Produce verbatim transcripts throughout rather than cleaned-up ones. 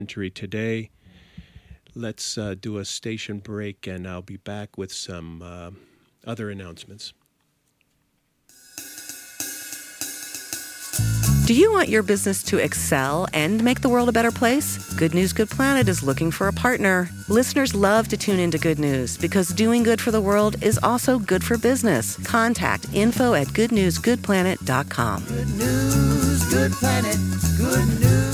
today. Let's uh, do a station break, and I'll be back with some uh, other announcements. Do you want your business to excel and make the world a better place? Good News Good Planet is looking for a partner. Listeners love to tune into Good News because doing good for the world is also good for business. Contact info at good news good planet dot com. Good News Good Planet. Good news.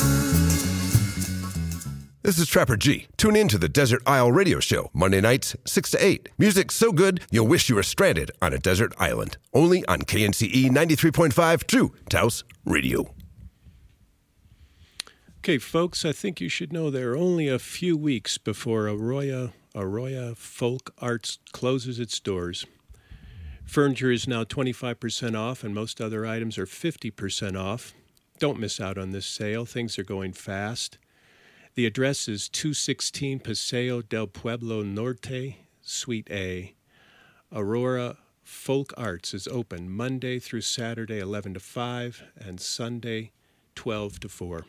This is Trapper G. Tune in to the Desert Isle Radio Show, Monday nights, six to eight. Music so good, you'll wish you were stranded on a desert island. Only on K N C E ninety-three point five, True Taos Radio. Okay, folks, I think you should know there are only a few weeks before Arroyo, Arroyo Folk Arts closes its doors. Furniture is now twenty-five percent off, and most other items are fifty percent off. Don't miss out on this sale. Things are going fast. The address is two sixteen Paseo del Pueblo Norte, Suite A. Aurora Folk Arts is open Monday through Saturday, eleven to five, and Sunday, twelve to four.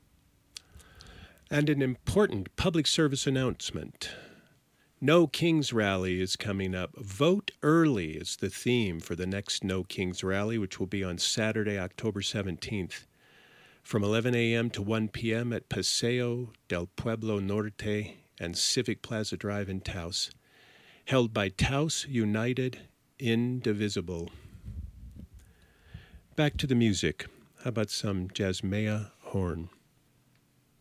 And an important public service announcement. No Kings Rally is coming up. Vote early is the theme for the next No Kings Rally, which will be on Saturday, October seventeenth. From eleven a.m. to one p.m. at Paseo del Pueblo Norte and Civic Plaza Drive in Taos. Held by Taos United Indivisible. Back to the music. How about some Jasmea Horn?